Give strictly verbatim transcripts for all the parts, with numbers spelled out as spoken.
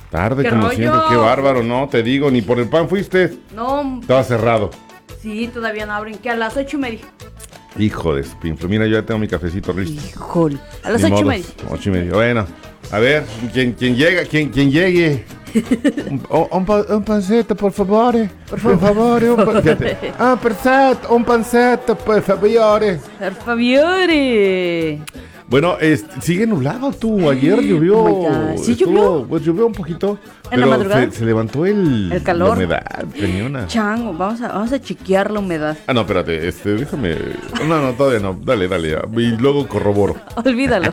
Tarde ¿Qué como rollo? siempre, qué bárbaro, no te digo, ni por el pan fuiste. No, Estaba cerrado. sí, todavía no abren, que a las ocho y media. Hijo de espinflo, mira, yo ya tengo mi cafecito listo. Híjole, a las Ni ocho y modos, media. Ocho y media, bueno. A ver, quien, quien llega, quien, quien llegue. Un, un, pa- un pancetto, por favore. Por favor. Per favore, un pa- fíjate. Ah, perfetto, un pancetto, per favore. Per favore. Bueno, es- sigue nublado tú. Ayer llovió. Oh my God. ¿Sí estuvo- llovió? Pues llovió un poquito. ¿En la pero madrugada? Se, se levantó el, El calor. La humedad, cañona. Chango, vamos a, vamos a chequear la humedad. Ah, no, espérate, este, déjame. No, no, todavía no. Dale, dale. ya. Y luego corroboro. Olvídalo.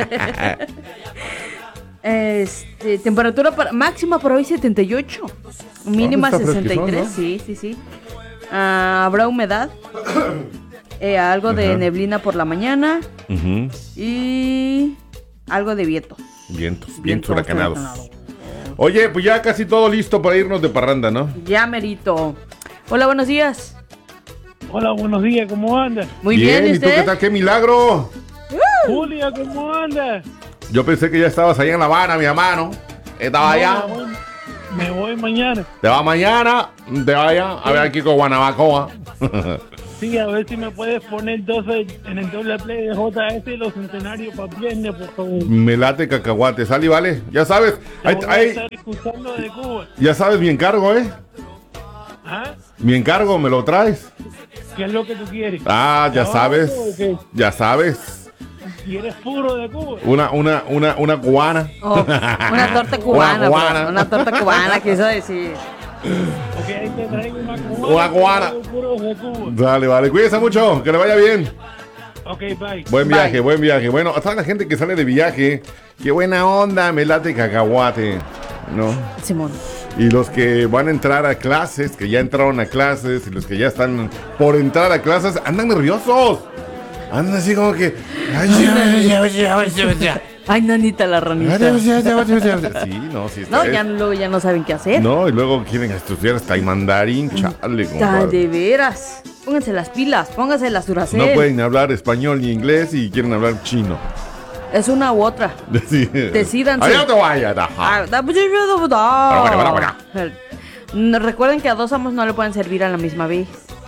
Este, temperatura para, máxima para hoy setenta y ocho. Mínima Ah, está sesenta y tres. fresquezón, ¿no? Sí, sí, sí. Ah, habrá humedad. Eh, algo de Ajá. neblina por la mañana. Ujú. Y algo de viento. Vientos, vientos Vientos huracanados. huracanados. Oye, pues ya casi todo listo para irnos de parranda, ¿no? Ya merito. Hola, buenos días. Hola, buenos días, ¿cómo andas? Muy bien, ¿y ¿y tú usted? qué tal? ¡Qué milagro! Julia, ¿cómo andas? Yo pensé que ya estabas allá en La Habana, mi hermano. Estaba allá. No, me, voy, me voy mañana. Te vas mañana, te vaya a ver aquí con Guanabacoa. Sí, a ver si me puedes poner doce en el doble play de J S y los centenarios para viernes, por favor. Me late cacahuate, sale, vale. Ya sabes, Te ahí- voy a ahí- estar escuchando de Cuba. ya sabes mi encargo, ¿eh? ¿Ah? Mi encargo, ¿me lo traes? ¿Qué es lo que tú quieres? Ah, ya ¿Tabaco sabes. o qué? Ya sabes. ¿Quieres puro de Cuba? Una, una, una, una cubana. Oh, una torta cubana. Una cubana. bro, Una torta cubana, quiso decir. Ok, ahí te traigo una cubana. Una cubana. Puro de Cuba. Dale, vale. Cuídense mucho, que le vaya bien. Ok, bye. Buen Bye. viaje, buen viaje. Bueno, hasta la gente que sale de viaje, qué buena onda, me late cacahuate, ¿no? Simón. Y los que van a entrar a clases, que ya entraron a clases, y los que ya están por entrar a clases, andan nerviosos. Andan así como que... Ay, nanita la ranita. Sí, no, sí. No, está- ya luego ya no saben qué hacer. No, y luego quieren estudiar hasta el mandarín, chale, Ta, compadre. de veras. Pónganse las pilas, pónganse las duracel. No pueden hablar español ni inglés y quieren hablar chino. Es una u otra. Sí. Decídanse. Allá te vayas, ajá. Ah, da- pues, yo- yo- Para, para, para, No, recuerden que a dos amos no le pueden servir a la misma vez.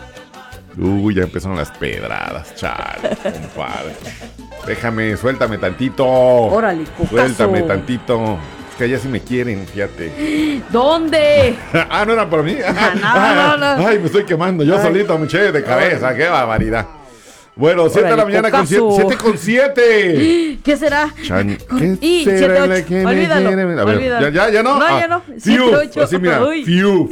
Uy, ya empezaron las pedradas, chale, compadre. Déjame, suéltame tantito. Órale, cocazo. Suéltame tantito. Es que allá sí me quieren, fíjate. ¿Dónde? Ah, no era por mí. no, no, no. Ay, me estoy quemando. Yo Ay. solito me eché de cabeza. Qué barbaridad. Bueno, siete de la Órale, mañana con siete. cocazo. siete con siete. ¿Qué será? Chan, ¿qué Y será siete, la ocho. que me Olvídalo. quiere? A ver, olvídalo. ya, ya, ya no. No, Ah, ya no. Fiu, siete, ocho. así mira, Uy. Fiu.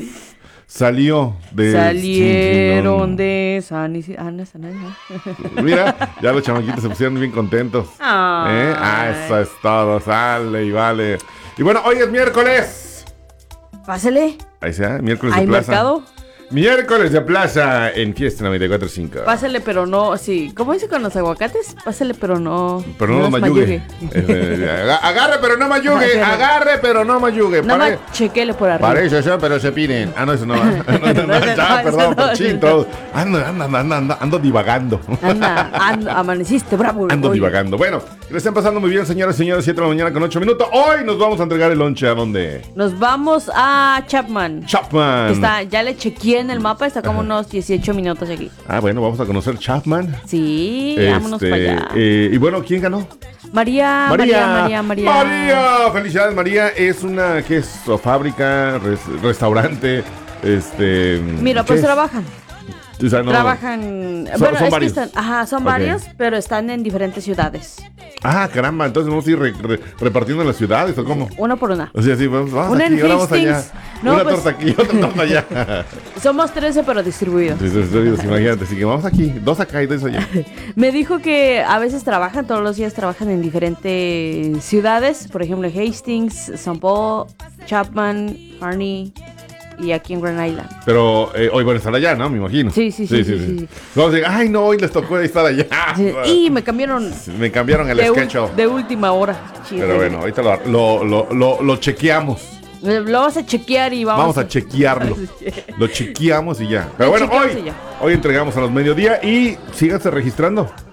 Salió de... Salieron de San Isidro. Ah, no, San Isidro. Mira, ya los chamaquitos se pusieron bien contentos. Ay. ¿Eh? Ah, eso es todo, sale y vale. Y bueno, hoy es miércoles. Pásele. Ahí sea, miércoles de ¿Hay plaza. mercado? Miércoles de plaza en Fiesta noventa y cuatro punto cinco. Pásele, pero no. Sí. ¿Cómo dice con los aguacates? Pásele, pero no. Pero no, los lo mayugue. Eh, aga- Agarre, pero no mayugue. Agarre, pero no mayugue. Nada Pare- más chequele por arriba. Parece eso, pero se piden. Ah, no, eso no. No, no, no, No, ya, no, perdón, eso no, cochín, no. todo. Ando, ando, ando, ando, ando divagando. Anda, anda, amaneciste bravo. Ando hoy. divagando. Bueno, que le estén pasando muy bien, señoras y señores. siete de la mañana con ocho minutos. Hoy nos vamos a entregar el lonche. ¿A dónde? Nos vamos a Chapman. Chapman. Está, ya le chequeé en el mapa, está como unos dieciocho minutos aquí. Ah, bueno, vamos a conocer Chapman. Sí, vámonos Este, para allá. eh, y bueno, ¿quién ganó? María, María, María, María. María, felicidades, María. Es una, ¿qué es? Fábrica, res- restaurante, este... Mira, ¿qué pues es? trabajan. O sea, no- Trabajan. Son- bueno, son es varios. que están. Ajá, son Ok. varios, pero están en diferentes ciudades. Ah, caramba, entonces vamos a ir re- re- repartiendo en las ciudades, ¿o cómo? Una por una. O sea, sí, vamos, vamos Una aquí, en ahora vamos allá. Hastings. No, una pues- torta aquí, otra torta allá. Somos trece, pero distribuidos. Entonces, entonces, imagínate, así que vamos aquí, dos acá y dos allá. Me dijo que a veces trabajan, todos los días trabajan en diferentes ciudades. Por ejemplo, Hastings, Saint Paul, Chapman, Harney y aquí en Grand Island. Pero eh, hoy van a estar allá, ¿no? Me imagino. Sí, sí, sí, sí, sí. Vamos a decir, ay, no, hoy les tocó estar allá. Sí, y me cambiaron Me cambiaron el de, sketch. ul- de última hora. Chile. Pero bueno, ahorita lo, lo, lo, lo, lo chequeamos. Lo vamos a chequear y vamos, Vamos a chequearlo. Lo chequeamos y ya. Pero Lo bueno, chequeamos hoy, y ya. hoy entregamos a los mediodía y síganse registrando.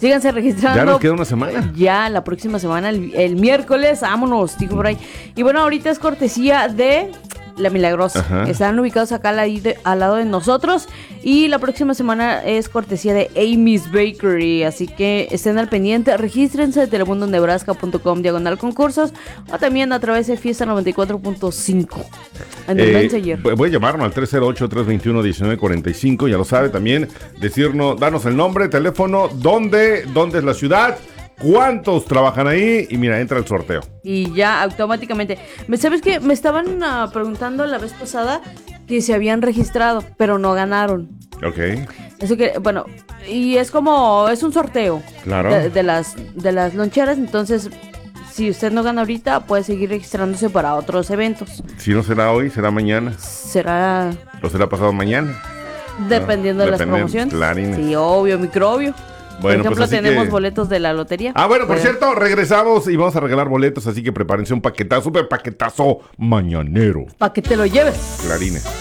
Síganse registrando. Ya nos queda una semana. Ya, la próxima semana, el, el miércoles, vámonos, digo por ahí. Y bueno, ahorita es cortesía de La Milagrosa. Ajá. Están ubicados acá al, de, al lado de nosotros. Y la próxima semana es cortesía de Amy's Bakery. Así que estén al pendiente. Regístrense de telemundo nebraska punto com diagonal concursos. O también a través de Fiesta noventa y cuatro punto cinco. En el Eh, Messenger. voy a llamarnos al tres cero ocho, tres dos uno, uno nueve cuatro cinco. Ya lo sabe también. Decirnos, darnos el nombre, teléfono, dónde, dónde es la ciudad. ¿Cuántos trabajan ahí? Y mira, entra el sorteo. Y ya automáticamente. ¿Me sabes qué? Me estaban uh, preguntando la vez pasada que se habían registrado, pero no ganaron. Ok. Eso que, bueno, y es como, es un sorteo. Claro. De, de las, de las loncheras, entonces, si usted no gana ahorita, puede seguir registrándose para otros eventos. Si no será hoy, será mañana. Será O será pasado mañana. dependiendo Ah, de las dependiendo, promociones. clarines. Sí, obvio, microbio. Bueno, por ejemplo, pues así tenemos que- boletos de la lotería. Ah, bueno, por Pues, cierto, regresamos y vamos a regalar boletos, así que prepárense un paquetazo, super paquetazo mañanero. para que te lo lleves. Clarines.